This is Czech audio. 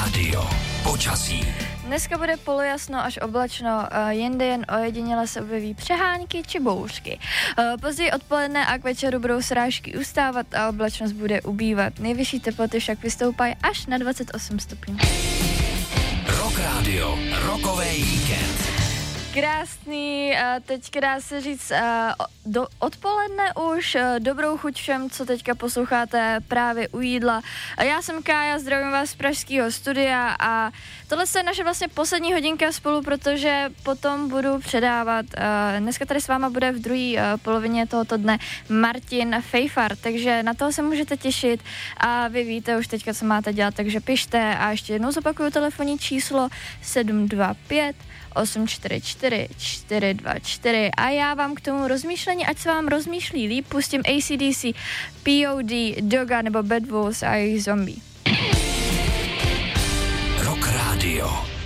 Rádio. Počasí. Dneska bude polojasno až oblačno, jinde jen ojediněle se objeví přehánky či bouřky. Později odpoledne a k večeru budou srážky ustávat a oblačnost bude ubývat. Nejvyšší teploty však vystoupají až na 28 stupňů. Rock Radio, rokový víkend. Krásný, teďka dá se říct odpoledne už, dobrou chuť všem, co teďka posloucháte právě u jídla. Já jsem Kája, zdravím vás z pražského studia a tohle je naše vlastně poslední hodinka spolu, protože potom budu předávat, dneska tady s váma bude v druhé polovině tohoto dne Martin Fejfar, takže na toho se můžete těšit a vy víte už teďka, co máte dělat, takže pište a ještě jednou zopakuju telefonní číslo 725 844 424 a já vám k tomu rozmýšlení, ať se vám rozmýšlí líp, pustím AC/DC, POD, Doga nebo Bad Wolves a jejich Zombie. Rock Radio.